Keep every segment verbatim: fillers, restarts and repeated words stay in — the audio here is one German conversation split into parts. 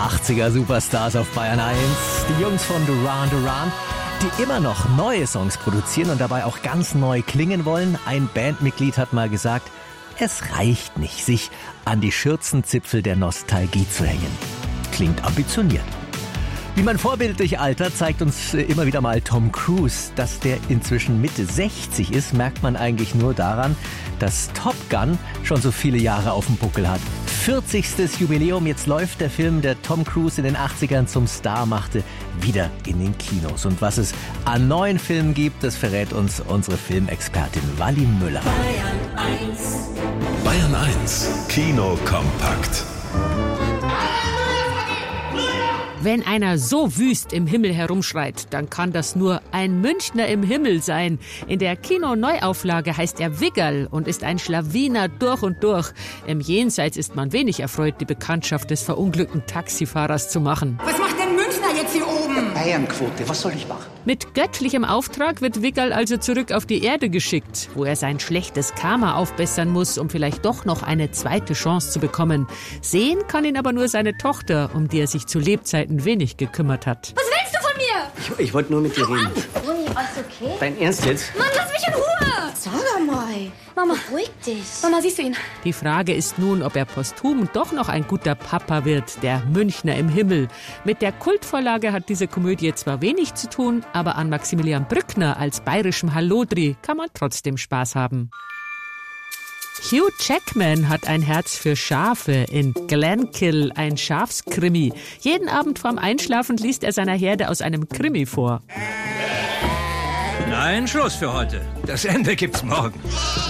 achtziger-Superstars auf Bayern eins. Die Jungs von Duran Duran, die immer noch neue Songs produzieren und dabei auch ganz neu klingen wollen. Ein Bandmitglied hat mal gesagt, es reicht nicht, sich an die Schürzenzipfel der Nostalgie zu hängen. Klingt ambitioniert. Wie man vorbildlich altert, zeigt uns immer wieder mal Tom Cruise. Dass der inzwischen Mitte sechzig ist, merkt man eigentlich nur daran, dass Top Gun schon so viele Jahre auf dem Buckel hat. vierzigstes Jubiläum, jetzt läuft der Film, der Tom Cruise in den achtzigern zum Star machte, wieder in den Kinos. Und was es an neuen Filmen gibt, das verrät uns unsere Filmexpertin Wally Müller. Bayern eins. Bayern eins, Kino kompakt. Wenn einer so wüst im Himmel herumschreit, dann kann das nur ein Münchner im Himmel sein. In der Kino-Neuauflage heißt er Wiggerl und ist ein Schlawiner durch und durch. Im Jenseits ist man wenig erfreut, die Bekanntschaft des verunglückten Taxifahrers zu machen. Was macht denn Münchner jetzt hier oben? Bayernquote, was soll ich machen? Mit göttlichem Auftrag wird Wiggerl also zurück auf die Erde geschickt, wo er sein schlechtes Karma aufbessern muss, um vielleicht doch noch eine zweite Chance zu bekommen. Sehen kann ihn aber nur seine Tochter, um die er sich zu Lebzeiten wenig gekümmert hat. Was willst du von mir? Ich, ich wollte nur mit dir reden. Toni, alles okay? Dein Ernst jetzt? Mann, lass mich in Ruhe! Sag mal. Mama, beruhig dich. Mama, siehst du ihn? Die Frage ist nun, ob er posthum doch noch ein guter Papa wird, der Münchner im Himmel. Mit der Kultvorlage hat diese Komödie zwar wenig zu tun, aber an Maximilian Brückner als bayerischem Hallodri kann man trotzdem Spaß haben. Hugh Jackman hat ein Herz für Schafe in Glenkill, ein Schafskrimi. Jeden Abend vorm Einschlafen liest er seiner Herde aus einem Krimi vor. Nein, Schluss für heute. Das Ende gibt's morgen.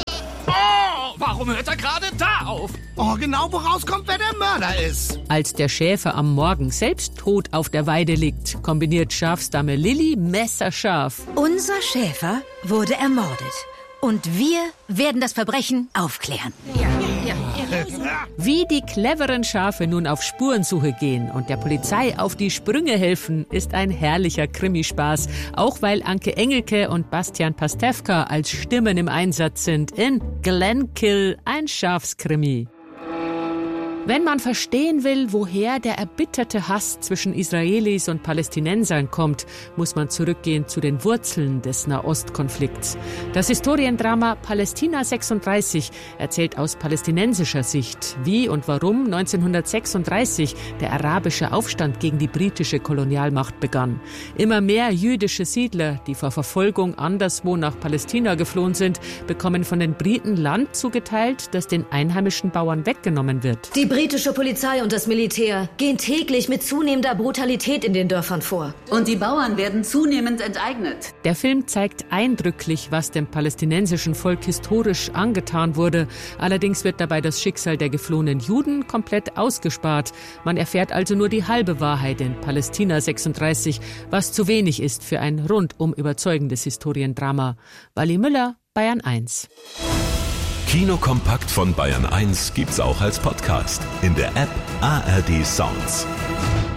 Oh, warum hört er gerade da auf? Oh, genau, wo rauskommt, wer der Mörder ist. Als der Schäfer am Morgen selbst tot auf der Weide liegt, kombiniert Schafsdame Lilly messerscharf. Unser Schäfer wurde ermordet. Und wir werden das Verbrechen aufklären. Ja, ja, ja. Wie die cleveren Schafe nun auf Spurensuche gehen und der Polizei auf die Sprünge helfen, ist ein herrlicher Krimispaß. Auch weil Anke Engelke und Bastian Pastewka als Stimmen im Einsatz sind in Glenkill, ein Schafskrimi. Wenn man verstehen will, woher der erbitterte Hass zwischen Israelis und Palästinensern kommt, muss man zurückgehen zu den Wurzeln des Nahostkonflikts. Das Historiendrama Palästina sechsunddreißig erzählt aus palästinensischer Sicht, wie und warum neunzehnhundertsechsunddreißig der arabische Aufstand gegen die britische Kolonialmacht begann. Immer mehr jüdische Siedler, die vor Verfolgung anderswo nach Palästina geflohen sind, bekommen von den Briten Land zugeteilt, das den einheimischen Bauern weggenommen wird. Die Die britische Polizei und das Militär gehen täglich mit zunehmender Brutalität in den Dörfern vor. Und die Bauern werden zunehmend enteignet. Der Film zeigt eindrücklich, was dem palästinensischen Volk historisch angetan wurde. Allerdings wird dabei das Schicksal der geflohenen Juden komplett ausgespart. Man erfährt also nur die halbe Wahrheit in Palästina sechsunddreißig, was zu wenig ist für ein rundum überzeugendes Historiendrama. Wally Müller, Bayern eins. Kino kompakt von Bayern eins gibt's auch als Podcast in der App A R D Sounds.